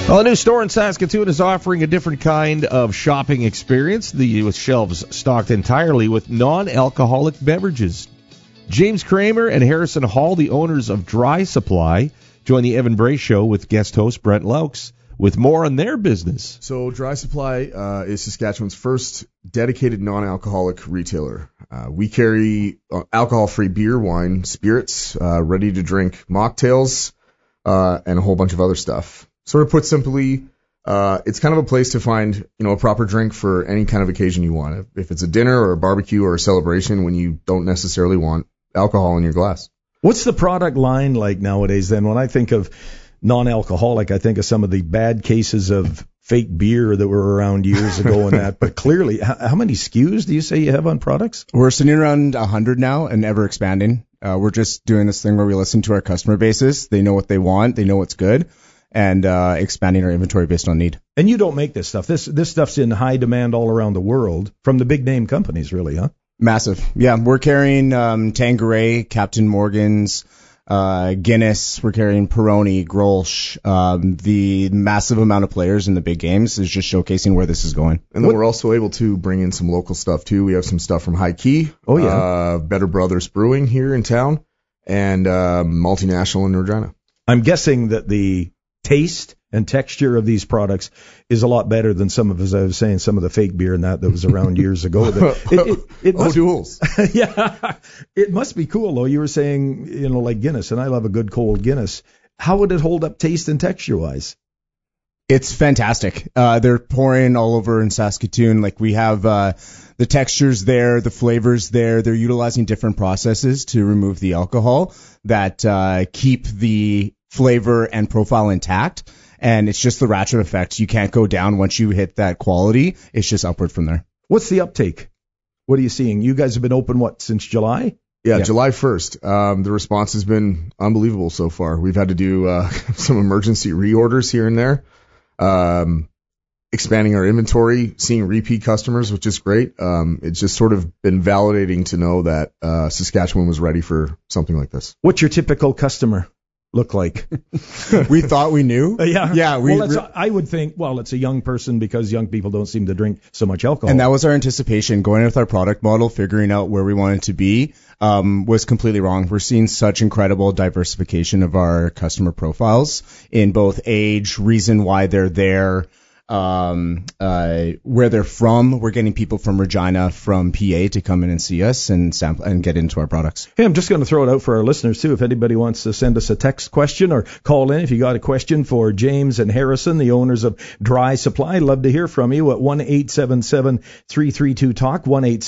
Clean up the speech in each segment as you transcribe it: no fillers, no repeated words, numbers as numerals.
Well, a new store in Saskatoon is offering a different kind of shopping experience, with shelves stocked entirely with non-alcoholic beverages. James Kramer and Harrison Hall, the owners of Dry Supply, join the Evan Bray Show with guest host Brent Laux with more on their business. So Dry Supply is Saskatchewan's first dedicated non-alcoholic retailer. We carry alcohol-free beer, wine, spirits, ready-to-drink mocktails, and a whole bunch of other stuff. Sort of put simply, it's kind of a place to find, a proper drink for any kind of occasion you want. If it's a dinner or a barbecue or a celebration when you don't necessarily want alcohol in your glass. What's the product line like nowadays then? When I think of non-alcoholic, I think of some of the bad cases of fake beer that were around years ago and that. But clearly, how many SKUs do you say you have on products? We're sitting around 100 now and ever expanding. We're just doing this thing where we listen to our customer bases. They know what they want. They know what's good. And expanding our inventory based on need. And you don't make this stuff. This stuff's in high demand all around the world from the big name companies, really, huh? Massive. Yeah, we're carrying Tanqueray, Captain Morgan's, Guinness. We're carrying Peroni, Grolsch. The massive amount of players in the big games is just showcasing where this is going. And then we're also able to bring in some local stuff, too. We have some stuff from High Key. Oh, yeah. Better Brothers Brewing here in town. And Multinational in Regina. I'm guessing that the taste and texture of these products is a lot better than some of, as I was saying, some of the fake beer and that was around years ago. It must, O'Doul's. Yeah, it must be cool though. You were saying, like Guinness, and I love a good cold Guinness. How would it hold up taste and texture wise? It's fantastic. They're pouring all over in Saskatoon. Like we have the textures there, the flavors there. They're utilizing different processes to remove the alcohol that keep the flavor and profile intact, and it's just the ratchet effect. You can't go down once you hit that quality. It's just upward from there. What's the uptake? What are you seeing? You guys have been open, since July? Yeah, July 1st. The response has been unbelievable so far. We've had to do some emergency reorders here and there, expanding our inventory, seeing repeat customers, which is great. It's just sort of been validating to know that Saskatchewan was ready for something like this. What's your typical customer look like? We thought we knew. Yeah. I would think, it's a young person because young people don't seem to drink so much alcohol. And that was our anticipation. Going with our product model, figuring out where we wanted to be, was completely wrong. We're seeing such incredible diversification of our customer profiles in both age, reason why they're there, where they're from. We're getting people from Regina, from PA to come in and see us and sample and get into our products. Hey, I'm just going to throw it out for our listeners too. If anybody wants to send us a text question or call in, if you got a question for James and Harrison, the owners of Dry Supply, I'd love to hear from you at 1-877-332-TALK,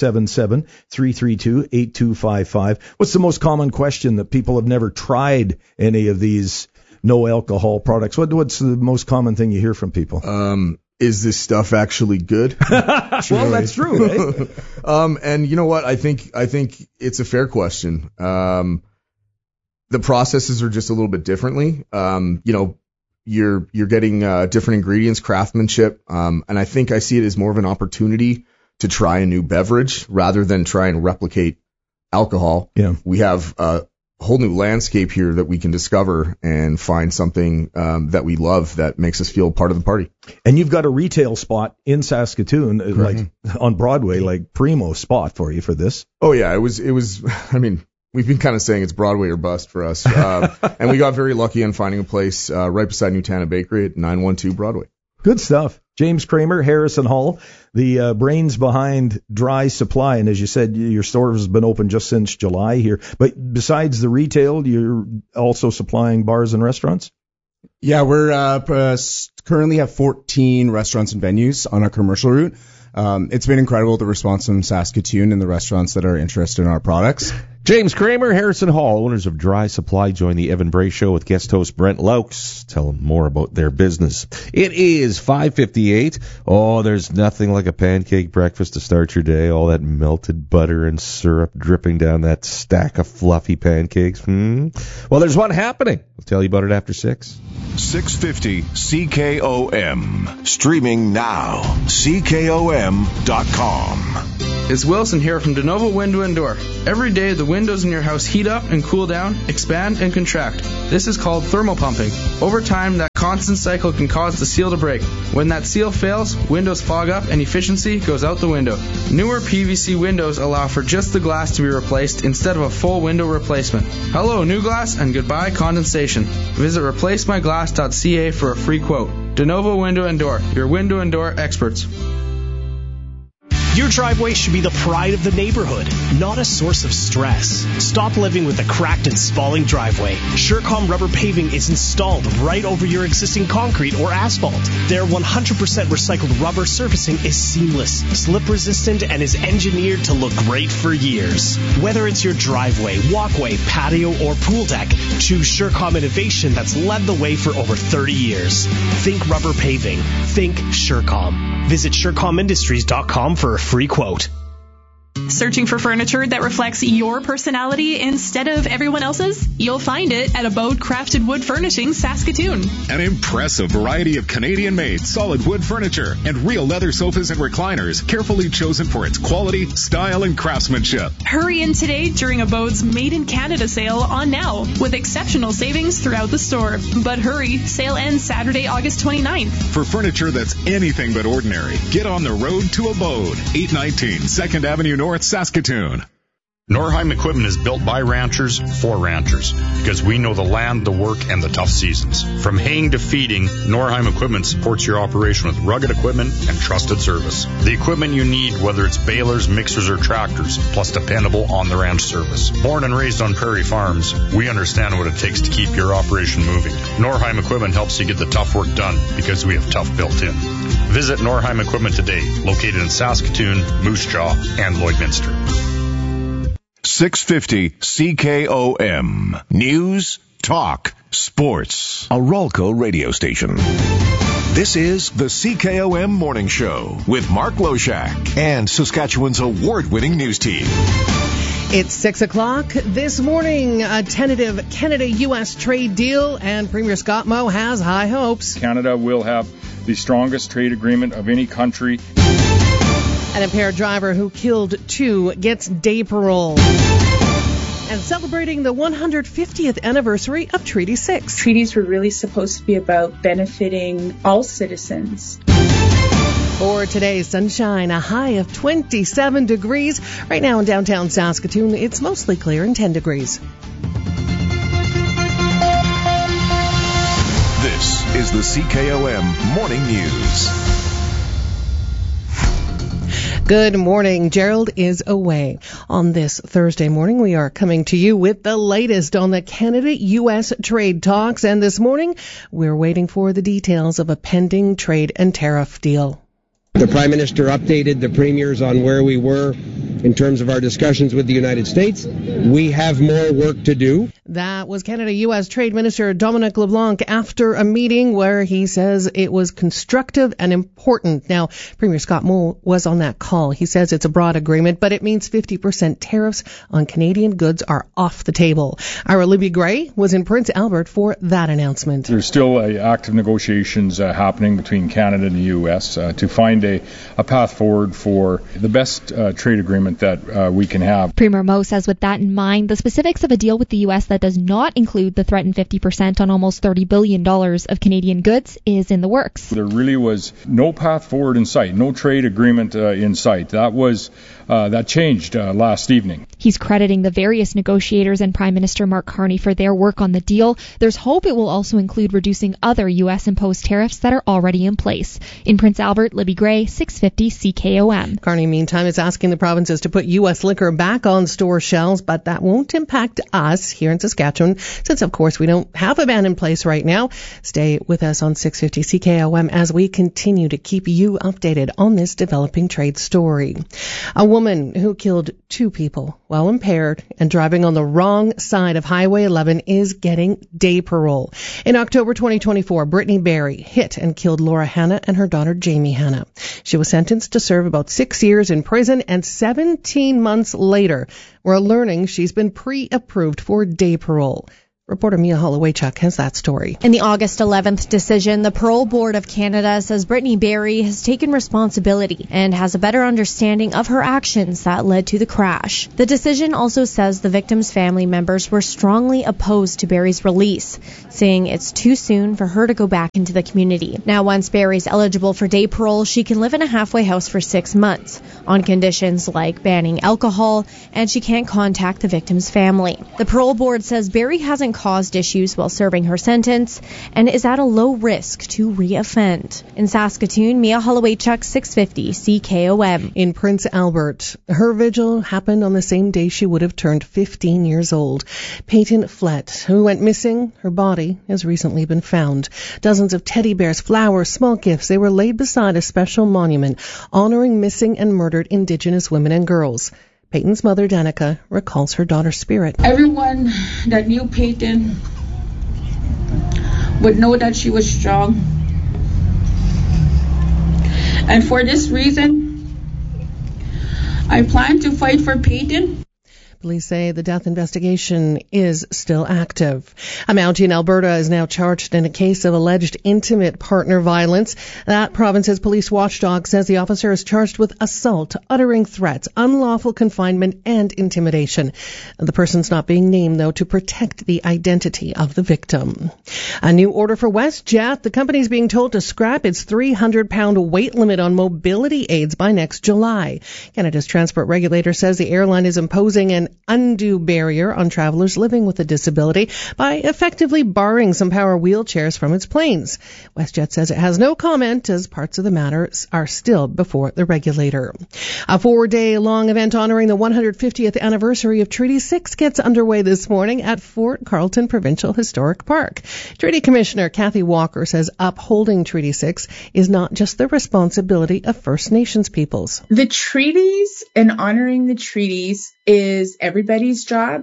1-877-332-8255. What's the most common question that people have never tried any of these no alcohol products? What's the most common thing you hear from people? Is this stuff actually good? Well, that's true, eh? And you know what? I think it's a fair question. The processes are just a little bit differently. You're getting different ingredients, craftsmanship, and I think I see it as more of an opportunity to try a new beverage rather than try and replicate alcohol. Yeah. We have whole new landscape here that we can discover and find something that we love that makes us feel part of the party. And you've got a retail spot in Saskatoon, like on Broadway, like primo spot for you for this. Oh yeah, it was. I mean, we've been kind of saying it's Broadway or bust for us, and we got very lucky on finding a place right beside Nutana Bakery at 912 Broadway. Good stuff. James Kramer, Harrison Hall, the brains behind Dry Supply. And as you said, your store has been open just since July here. But besides the retail, you're also supplying bars and restaurants? Yeah, we're currently have 14 restaurants and venues on our commercial route. It's been incredible, the response from Saskatoon and the restaurants that are interested in our products. James Kramer, Harrison Hall, owners of Dry Supply, join the Evan Bray Show with guest host Brent Laux. Tell them more about their business. It is 5:58. Oh, there's nothing like a pancake breakfast to start your day. All that melted butter and syrup dripping down that stack of fluffy pancakes. Well, there's one happening. I'll tell you about it after 6. 650 CKOM. Streaming now. CKOM.com. It's Wilson here from DeNovo Window and Door. Every day the windows in your house heat up and cool down, expand and contract. This is called thermal pumping. Over time, that constant cycle can cause the seal to break. When that seal fails, windows fog up and efficiency goes out the window. Newer PVC windows allow for just the glass to be replaced instead of a full window replacement. Hello, new glass, and goodbye condensation. Visit replacemyglass.ca for a free quote. DeNovo Window and Door, your window and door experts. Your driveway should be the pride of the neighborhood, not a source of stress. Stop living with a cracked and spalling driveway. Surecom rubber paving is installed right over your existing concrete or asphalt. Their 100% recycled rubber surfacing is seamless, slip resistant, and is engineered to look great for years. Whether it's your driveway, walkway, patio, or pool deck, choose Surecom innovation that's led the way for over 30 years. Think rubber paving. Think Surecom. Visit SurecomIndustries.com for a free quote. Searching for furniture that reflects your personality instead of everyone else's? You'll find it at Abode Crafted Wood Furnishings, Saskatoon. An impressive variety of Canadian-made solid wood furniture and real leather sofas and recliners, carefully chosen for its quality, style, and craftsmanship. Hurry in today during Abode's Made in Canada sale on now, with exceptional savings throughout the store. But hurry, sale ends Saturday, August 29th. For furniture that's anything but ordinary, get on the road to Abode, 819 2nd Avenue North, Saskatoon. Norheim Equipment is built by ranchers for ranchers because we know the land, the work, and the tough seasons. From haying to feeding, Norheim Equipment supports your operation with rugged equipment and trusted service. The equipment you need, whether it's balers, mixers, or tractors, plus dependable on-the-ranch service. Born and raised on prairie farms, we understand what it takes to keep your operation moving. Norheim Equipment helps you get the tough work done because we have tough built in. Visit Norheim Equipment today, located in Saskatoon, Moose Jaw, and Lloydminster. 650 CKOM. News, talk, sports. A Ralco radio station. This is the CKOM Morning Show with Mark Loshak and Saskatchewan's award-winning news team. It's 6 o'clock this morning. A tentative Canada-U.S. trade deal, and Premier Scott Moe has high hopes. Canada will have the strongest trade agreement of any country. An impaired driver who killed two gets day parole. And celebrating the 150th anniversary of Treaty 6. Treaties were really supposed to be about benefiting all citizens. For today's sunshine, a high of 27 degrees. Right now in downtown Saskatoon, it's mostly clear and 10 degrees. This is the CKOM Morning News. Good morning. Gerald is away. On this Thursday morning, we are coming to you with the latest on the Canada-U.S. trade talks. And this morning, we're waiting for the details of a pending trade and tariff deal. The Prime Minister updated the premiers on where we were in terms of our discussions with the United States. We have more work to do. That was Canada-U.S. Trade Minister Dominic LeBlanc after a meeting where he says it was constructive and important. Now, Premier Scott Moe was on that call. He says it's a broad agreement, but it means 50% tariffs on Canadian goods are off the table. Our Libby Gray was in Prince Albert for that announcement. There's still active negotiations happening between Canada and the U.S. To find a path forward for the best trade agreement that we can have. Premier Moe says with that in mind, the specifics of a deal with the U.S. that does not include the threatened 50% on almost $30 billion of Canadian goods is in the works. There really was no path forward in sight, no trade agreement in sight. That changed last evening. He's crediting the various negotiators and Prime Minister Mark Carney for their work on the deal. There's hope it will also include reducing other U.S. imposed tariffs that are already in place. In Prince Albert, Libby Gray, 650 CKOM. Carney, meantime, is asking the provinces to put U.S. liquor back on store shelves, but that won't impact us here in Saskatchewan, since, of course, we don't have a ban in place right now. Stay with us on 650 CKOM as we continue to keep you updated on this developing trade story. A woman who killed two people while impaired and driving on the wrong side of Highway 11 is getting day parole. In October 2024, Brittany Berry hit and killed Laura Hanna and her daughter Jamie Hanna. She was sentenced to serve about 6 years in prison, and 17 months later, we're learning she's been pre-approved for day parole. Reporter Mia Hollowaychuk has that story. In the August 11th decision, the Parole Board of Canada says Brittany Barry has taken responsibility and has a better understanding of her actions that led to the crash. The decision also says the victim's family members were strongly opposed to Barry's release, saying it's too soon for her to go back into the community. Now, once Barry's eligible for day parole, she can live in a halfway house for 6 months on conditions like banning alcohol, and she can't contact the victim's family. The Parole Board says Barry hasn't caused issues while serving her sentence and is at a low risk to re-offend. In Saskatoon, Mia Hollowaychuk, 650 CKOM. In Prince Albert, her vigil happened on the same day she would have turned 15 years old. Peyton Flett, who went missing, her body has recently been found. Dozens of teddy bears, flowers, small gifts, they were laid beside a special monument honoring missing and murdered Indigenous women and girls. Peyton's mother, Danica, recalls her daughter's spirit. Everyone that knew Peyton would know that she was strong. And for this reason, I plan to fight for Peyton. Police say the death investigation is still active. A Mountie in Alberta is now charged in a case of alleged intimate partner violence. That province's police watchdog says the officer is charged with assault, uttering threats, unlawful confinement, and intimidation. The person's not being named, though, to protect the identity of the victim. A new order for WestJet. The company's being told to scrap its 300-pound weight limit on mobility aids by next July. Canada's transport regulator says the airline is imposing an undue barrier on travelers living with a disability by effectively barring some power wheelchairs from its planes. WestJet says it has no comment as parts of the matter are still before the regulator. A 4-day-long event honoring the 150th anniversary of Treaty 6 gets underway this morning at Fort Carlton Provincial Historic Park. Treaty Commissioner Kathy Walker says upholding Treaty 6 is not just the responsibility of First Nations peoples. The treaties and honoring the treaties is everybody's job.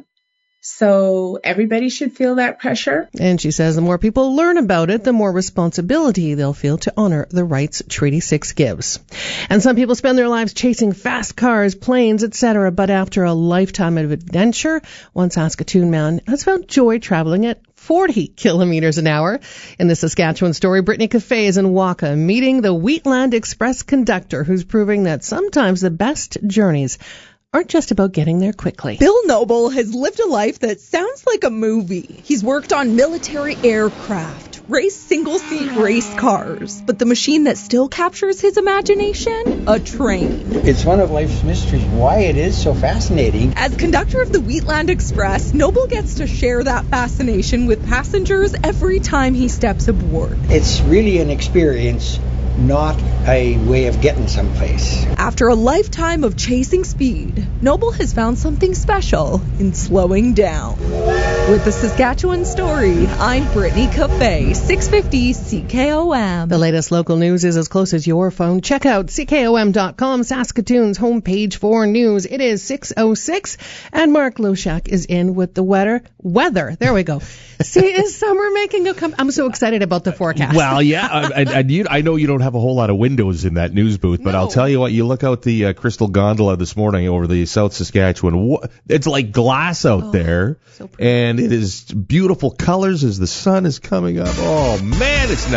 So everybody should feel that pressure. And she says the more people learn about it, the more responsibility they'll feel to honor the rights Treaty 6 gives. And some people spend their lives chasing fast cars, planes, etc. But after a lifetime of adventure, one Saskatoon man has found joy traveling at 40 kilometers an hour. In the Saskatchewan story, Brittany Cafe is in Waka, meeting the Wheatland Express conductor, who's proving that sometimes the best journeys aren't just about getting there quickly. Bill Noble has lived a life that sounds like a movie. He's worked on military aircraft, raced single-seat race cars, but the machine that still captures his imagination? A train. It's one of life's mysteries, why it is so fascinating. As conductor of the Wheatland Express, Noble gets to share that fascination with passengers every time he steps aboard. It's really an experience, not a way of getting someplace. After a lifetime of chasing speed, Noble has found something special in slowing down. With the Saskatchewan story, I'm Brittany Cafe, 650 CKOM. The latest local news is as close as your phone. Check out CKOM.com, Saskatoon's homepage for news. It is 6:06, and Mark Loshak is in with the weather. There we go. See, is summer making a come? I'm so excited about the forecast. Well, yeah, I know you don't have a whole lot of windows in that news booth, but I'll tell you what, you look out the Crystal Gondola this morning over the South Saskatchewan, it's like glass out there, so and it is beautiful colors as the sun is coming up. Oh, man, it's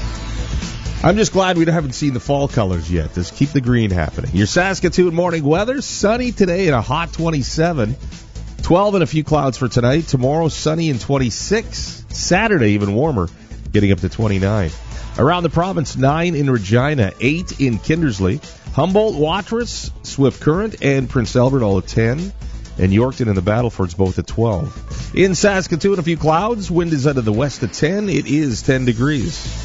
nice. I'm just glad we haven't seen the fall colors yet. Just keep the green happening. Your Saskatoon morning weather, sunny today and a hot 27. 12 and a few clouds for tonight. Tomorrow, sunny and 26. Saturday, even warmer, getting up to 29. Around the province, 9 in Regina, 8 in Kindersley, Humboldt, Watrous, Swift Current, and Prince Albert all at 10. And Yorkton and the Battlefords both at 12. In Saskatoon, a few clouds. Wind is out of the west at 10. It is 10 degrees.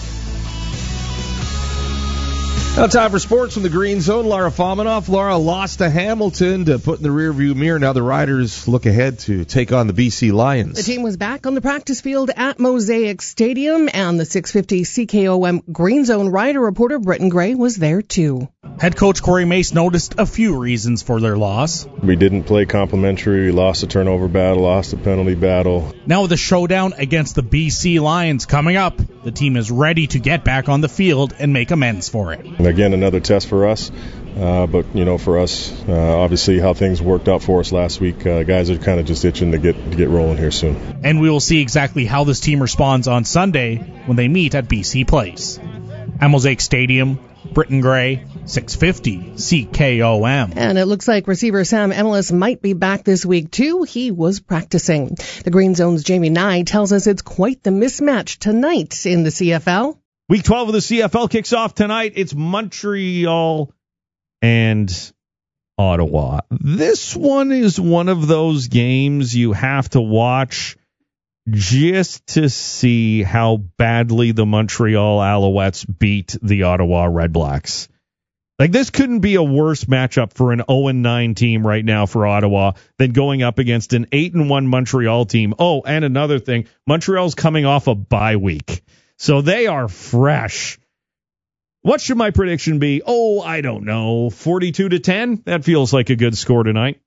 Now time for sports from the Green Zone. Laura Fominoff. Laura lost to Hamilton to put in the rearview mirror. Now the Riders look ahead to take on the BC Lions. The team was back on the practice field at Mosaic Stadium, and the 650 CKOM Green Zone Rider reporter Britton Gray was there too. Head coach Corey Mace noticed a few reasons for their loss. We didn't play complimentary. We lost a turnover battle, lost a penalty battle. Now with the showdown against the BC Lions coming up, the team is ready to get back on the field and make amends for it. And again, another test for us. But, for us, obviously how things worked out for us last week, guys are kind of just itching to get rolling here soon. And we will see exactly how this team responds on Sunday when they meet at BC Place. At Mosaic Stadium, Britton Gray, 650 CKOM. And it looks like receiver Sam Emilus might be back this week, too. He was practicing. The Green Zone's Jamie Nye tells us it's quite the mismatch tonight in the CFL. Week 12 of the CFL kicks off tonight. It's Montreal and Ottawa. This one is one of those games you have to watch just to see how badly the Montreal Alouettes beat the Ottawa Redblacks. Like, this couldn't be a worse matchup for an 0-9 team right now for Ottawa than going up against an 8-1 Montreal team. Oh, and another thing, Montreal's coming off a bye week, so they are fresh. What should my prediction be? Oh, I don't know. 42-10? That feels like a good score tonight.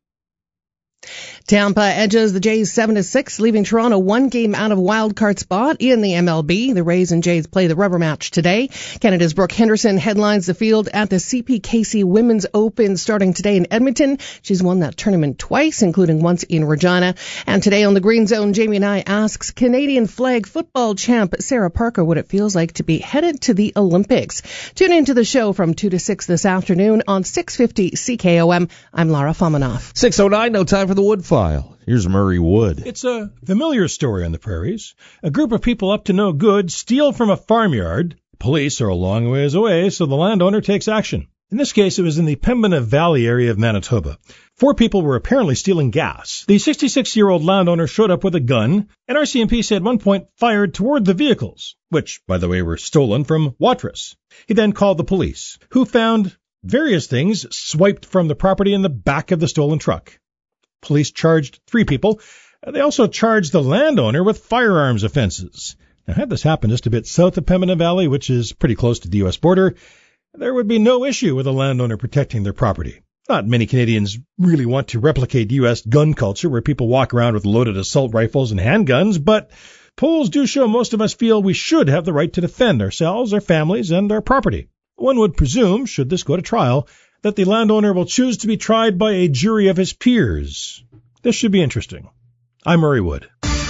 Tampa edges the Jays 7-6, leaving Toronto one game out of wild card spot in the MLB. The Rays and Jays play the rubber match today. Canada's Brooke Henderson headlines the field at the CPKC Women's Open starting today in Edmonton. She's won that tournament twice, including once in Regina. And today on the Green Zone, Jamie and I asks Canadian flag football champ Sarah Parker what it feels like to be headed to the Olympics. Tune into the show from 2 to 6 this afternoon on 650 CKOM. I'm Lara Fomanoff. 6:09, no time for the Wood File. Here's Murray Wood. It's a familiar story on the prairies. A group of people up to no good steal from a farmyard. Police are a long ways away, so the landowner takes action. In this case, it was in the Pembina Valley area of Manitoba. 4 people were apparently stealing gas. The 66-year-old landowner showed up with a gun, and RCMP said at one point fired toward the vehicles, which, by the way, were stolen from Watrous. He then called the police, who found various things swiped from the property in the back of the stolen truck. Police charged 3 people. They also charged the landowner with firearms offenses. Now, had this happened just a bit south of Pembina Valley, which is pretty close to the U.S. border, there would be no issue with a landowner protecting their property. Not many Canadians really want to replicate U.S. gun culture where people walk around with loaded assault rifles and handguns, but polls do show most of us feel we should have the right to defend ourselves, our families, and our property. One would presume, should this go to trial, that the landowner will choose to be tried by a jury of his peers. This should be interesting. I'm Murray Wood.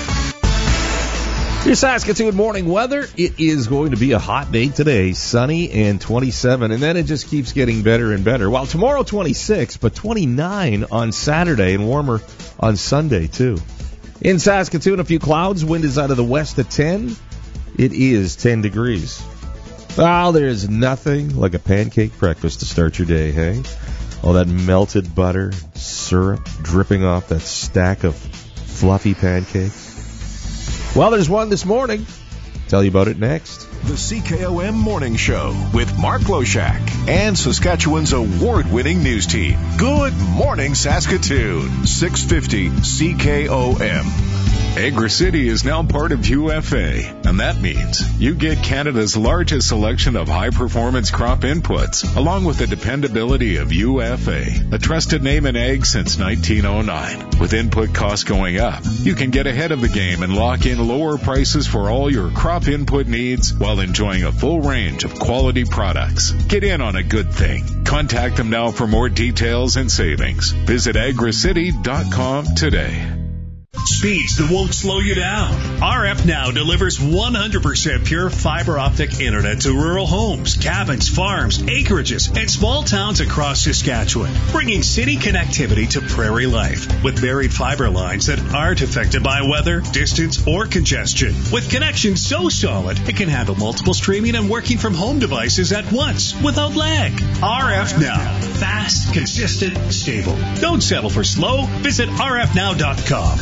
Your Saskatoon morning weather. It is going to be a hot day today, sunny and 27, and then it just keeps getting better and better. Well, tomorrow 26, but 29 on Saturday and warmer on Sunday too. In Saskatoon, a few clouds. Wind is out of the west at 10. It is 10 degrees. Well, there's nothing like a pancake breakfast to start your day, hey? All that melted butter, syrup dripping off that stack of fluffy pancakes. Well, there's one this morning. Tell you about it next. The CKOM Morning Show with Mark Loshak and Saskatchewan's award-winning news team. Good morning, Saskatoon. 650 CKOM. Agri-City is now part of UFA, and that means you get Canada's largest selection of high-performance crop inputs, along with the dependability of UFA, a trusted name in ag since 1909. With input costs going up, you can get ahead of the game and lock in lower prices for all your crop input needs while enjoying a full range of quality products. Get in on a good thing. Contact them now for more details and savings. Visit agricity.com today. Speeds that won't slow you down. RF Now delivers 100% pure fiber optic internet to rural homes, cabins, farms, acreages, and small towns across Saskatchewan, bringing city connectivity to prairie life with buried fiber lines that aren't affected by weather, distance, or congestion. With connections so solid, it can handle multiple streaming and working from home devices at once without lag. RF Now. Fast, consistent, stable. Don't settle for slow. Visit rfnow.com.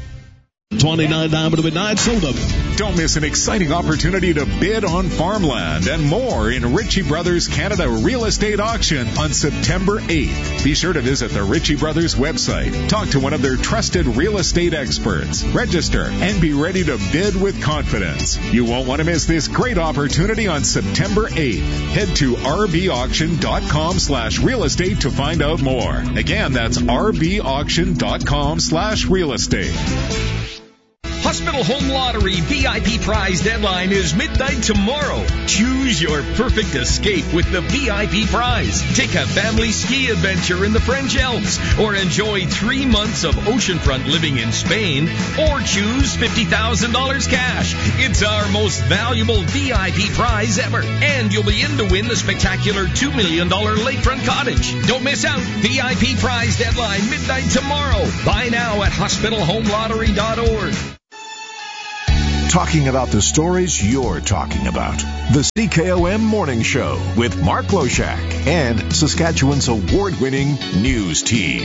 29 down to midnight, sold up. Don't miss an exciting opportunity to bid on farmland and more in Ritchie Brothers Canada Real Estate Auction on September 8th. Be sure to visit the Ritchie Brothers website. Talk to one of their trusted real estate experts. Register and be ready to bid with confidence. You won't want to miss this great opportunity on September 8th. Head to rbauction.com/real estate to find out more. Again, that's rbauction.com/real estate. Hospital Home Lottery VIP prize deadline is midnight tomorrow. Choose your perfect escape with the VIP prize. Take a family ski adventure in the French Alps, or enjoy 3 months of oceanfront living in Spain, or choose $50,000 cash. It's our most valuable VIP prize ever, and you'll be in to win the spectacular $2 million lakefront cottage. Don't miss out. VIP prize deadline midnight tomorrow. Buy now at hospitalhomelottery.org. Talking about the stories you're talking about. The CKOM Morning Show with Mark Loshak and Saskatchewan's award-winning news team.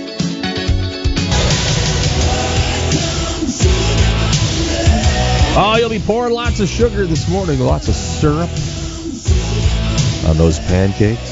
Oh, you'll be pouring lots of sugar this morning, lots of syrup on those pancakes.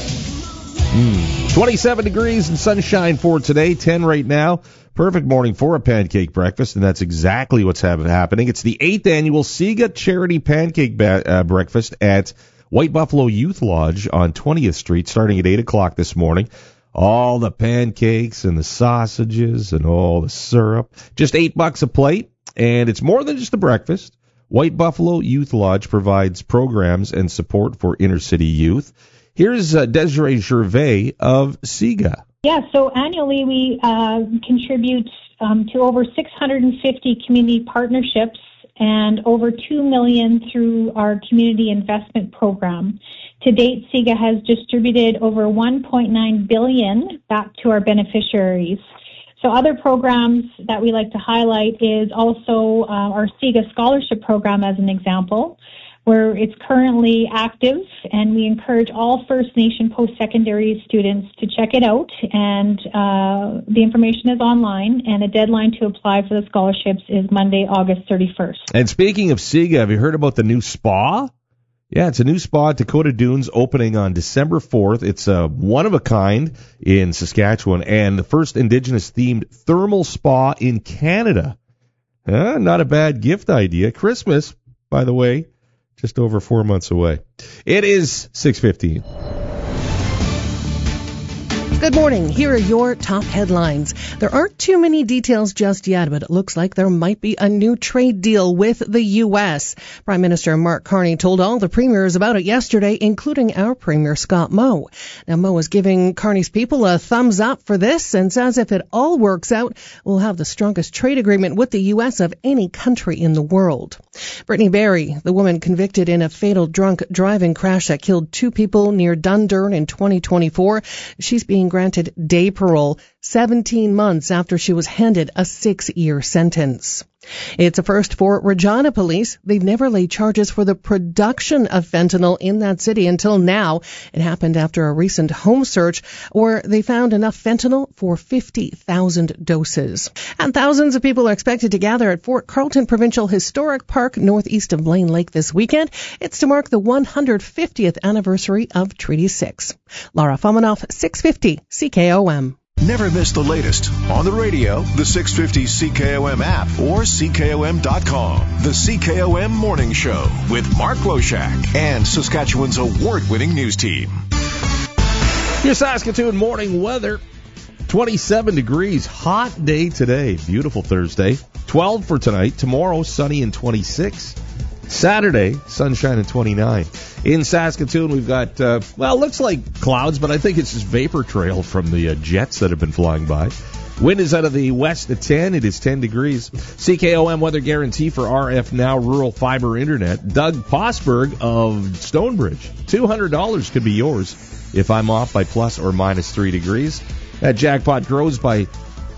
27 degrees and sunshine for today, 10 right now. Perfect morning for a pancake breakfast, and that's exactly what's happening. It's the 8th annual SIGA Charity Pancake Breakfast at White Buffalo Youth Lodge on 20th Street, starting at 8 o'clock this morning. All the pancakes and the sausages and all the syrup. Just $8 a plate, and it's more than just a breakfast. White Buffalo Youth Lodge provides programs and support for inner-city youth. Here's Desiree Gervais of SIGA. Yeah, so annually we contribute to over 650 community partnerships and over $2 million through our community investment program. To date, SIGA has distributed over $1.9 billion back to our beneficiaries. So other programs that we like to highlight is also our SIGA Scholarship Program as an example, where it's currently active, and we encourage all First Nation post-secondary students to check it out. And the information is online, and the deadline to apply for the scholarships is Monday, August 31st. And speaking of SIGA, have you heard about the new spa? Yeah, it's a new spa at Dakota Dunes opening on December 4th. It's one of a kind in Saskatchewan and the first Indigenous-themed thermal spa in Canada. Not a bad gift idea. Christmas, by the way, just over 4 months away. It is 6:15. Good morning. Here are your top headlines. There aren't too many details just yet, but it looks like there might be a new trade deal with the U.S. Prime Minister Mark Carney told all the premiers about it yesterday, including our Premier Scott Moe. Now, Moe is giving Carney's people a thumbs up for this and says if it all works out, we'll have the strongest trade agreement with the U.S. of any country in the world. Brittany Berry, the woman convicted in a fatal drunk driving crash that killed 2 people near Dundurn in 2024, she's being granted day parole 17 months after she was handed a 6-year sentence. It's a first for Regina Police. They've never laid charges for the production of fentanyl in that city until now. It happened after a recent home search where they found enough fentanyl for 50,000 doses. And thousands of people are expected to gather at Fort Carlton Provincial Historic Park northeast of Blaine Lake this weekend. It's to mark the 150th anniversary of Treaty 6. Laura Fomanoff, 650 CKOM. Never miss the latest on the radio, the 650 CKOM app, or CKOM.com. The CKOM Morning Show with Mark Loshak and Saskatchewan's award-winning news team. Your Saskatoon morning weather. 27 degrees, hot day today. Beautiful Thursday. 12 for tonight. Tomorrow, sunny and 26. Saturday, sunshine and 29. In Saskatoon, we've got, looks like clouds, but I think it's just vapor trail from the jets that have been flying by. Wind is out of the west at 10. It is 10 degrees. CKOM weather guarantee for RF Now Rural Fiber Internet. Doug Posberg of Stonebridge. $200 could be yours if I'm off by plus or minus 3 degrees. That jackpot grows by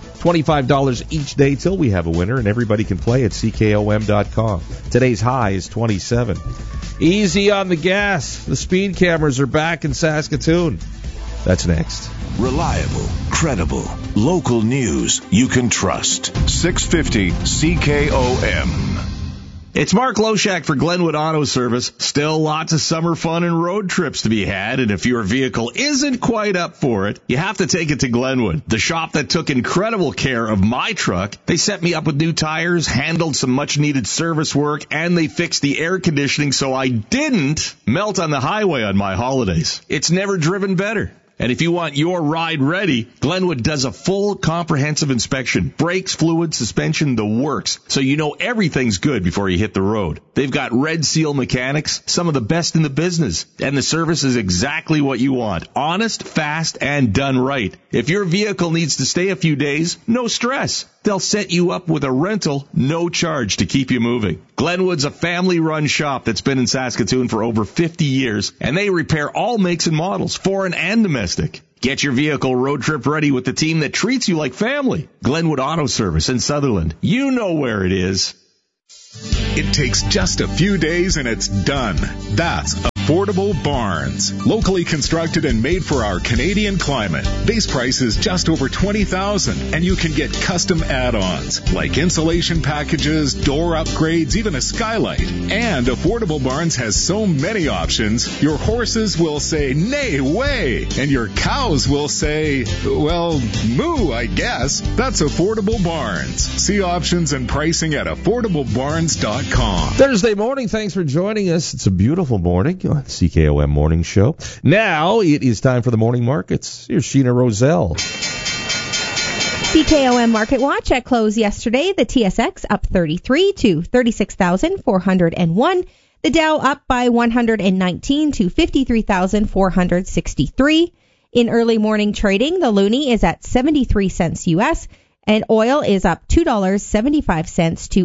$25 each day till we have a winner, and everybody can play at CKOM.com. Today's high is 27. Easy on the gas. The speed cameras are back in Saskatoon. That's next. Reliable, credible, local news you can trust. 650 CKOM. It's Mark Loshak for Glenwood Auto Service. Still lots of summer fun and road trips to be had, and if your vehicle isn't quite up for it, you have to take it to Glenwood, the shop that took incredible care of my truck. They set me up with new tires, handled some much-needed service work, and they fixed the air conditioning so I didn't melt on the highway on my holidays. It's never driven better. And if you want your ride ready, Glenwood does a full comprehensive inspection. Brakes, fluid, suspension, the works. So you know everything's good before you hit the road. They've got Red Seal mechanics, some of the best in the business. And the service is exactly what you want. Honest, fast, and done right. If your vehicle needs to stay a few days, no stress. They'll set you up with a rental, no charge to keep you moving. Glenwood's a family-run shop that's been in Saskatoon for over 50 years, and they repair all makes and models, foreign and domestic. Get your vehicle road trip ready with the team that treats you like family. Glenwood Auto Service in Sutherland. You know where it is. It takes just a few days and it's done. That's Affordable Barns. Locally constructed and made for our Canadian climate. Base price is just over $20,000 and you can get custom add-ons like insulation packages, door upgrades, even a skylight. And Affordable Barns has so many options, your horses will say, nay way, and your cows will say, well, moo, I guess. That's Affordable Barns. See options and pricing at affordablebarns.com. Thursday morning, thanks for joining us. It's a beautiful morning on the CKOM Morning Show. Now it is time for the morning markets. Here's Sheena Roselle. CKOM Market Watch at close yesterday. The TSX up 33 to 36,401. The Dow up by 119 to 53,463. In early morning trading, the loonie is at 73 cents U.S., and oil is up $2.75 to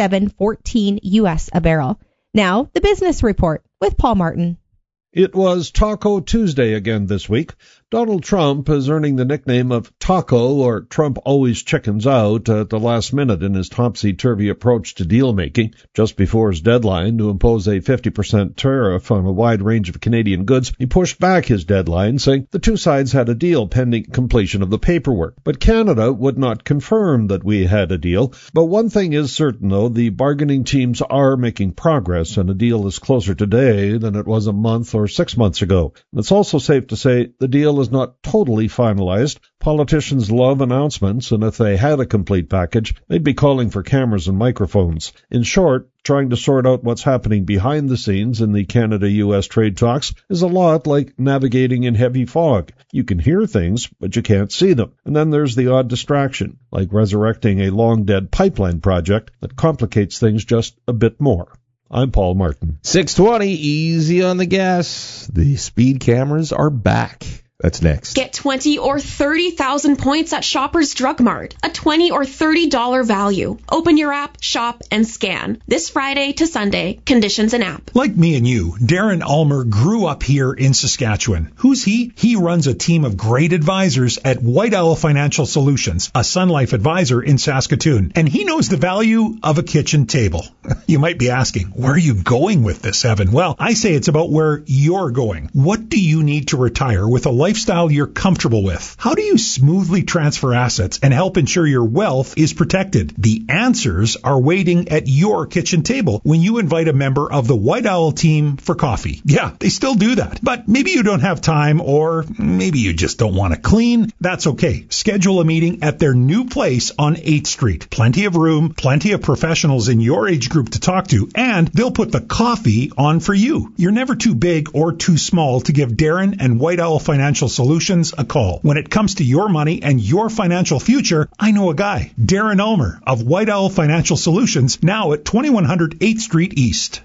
87.14 U.S. a barrel. Now, the business report with Paul Martin. It was Taco Tuesday again this week. Donald Trump is earning the nickname of Taco, or Trump always chickens out, at the last minute in his topsy-turvy approach to deal-making. Just before his deadline to impose a 50% tariff on a wide range of Canadian goods, he pushed back his deadline, saying the two sides had a deal pending completion of the paperwork. But Canada would not confirm that we had a deal. But one thing is certain, though, the bargaining teams are making progress, and a deal is closer today than it was a month or 6 months ago. It's also safe to say the deal is not totally finalized. Politicians love announcements, and if they had a complete package, they'd be calling for cameras and microphones. In short, trying to sort out what's happening behind the scenes in the Canada-U.S. trade talks is a lot like navigating in heavy fog. You can hear things, but you can't see them. And then there's the odd distraction, like resurrecting a long-dead pipeline project that complicates things just a bit more. I'm Paul Martin. 6:20, easy on the gas. The speed cameras are back. That's next. Get 20 or 30,000 points at Shoppers Drug Mart. A $20 or $30 value. Open your app, shop, and scan. This Friday to Sunday. Conditions and app. Like me and you, Darren Ulmer grew up here in Saskatchewan. Who's he? He runs a team of great advisors at White Owl Financial Solutions, a Sun Life advisor in Saskatoon. And he knows the value of a kitchen table. You might be asking, where are you going with this, Evan? Well, I say it's about where you're going. What do you need to retire with a lifestyle you're comfortable with? How do you smoothly transfer assets and help ensure your wealth is protected? The answers are waiting at your kitchen table when you invite a member of the White Owl team for coffee. Yeah, they still do that. But maybe you don't have time, or maybe you just don't want to clean. That's okay. Schedule a meeting at their new place on 8th Street. Plenty of room, plenty of professionals in your age group to talk to, and they'll put the coffee on for you. You're never too big or too small to give Darren and White Owl Financial Solutions a call. When it comes to your money and your financial future, I know a guy, Darren Ulmer of White Owl Financial Solutions, now at 2100 8th Street East.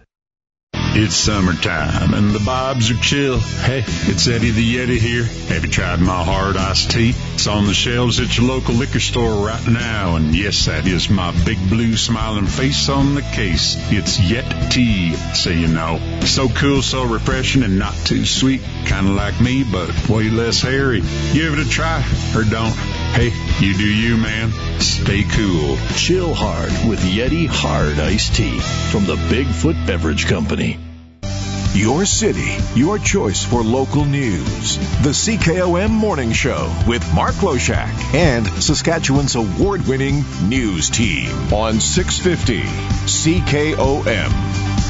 It's summertime and the vibes are chill. Hey, it's Eddie the Yeti here. Have you tried my hard iced tea? It's on the shelves at your local liquor store right now. And yes, that is my big blue smiling face on the case. It's Yet Tea, so you know. So cool, so refreshing, and not too sweet. Kind of like me, but way less hairy. Give it a try, or don't. Hey, you do you, man. Stay cool. Chill hard with Yeti Hard Iced Tea from the Bigfoot Beverage Company. Your city, your choice for local news. The CKOM Morning Show with Mark Loshak and Saskatchewan's award-winning news team on 650 CKOM.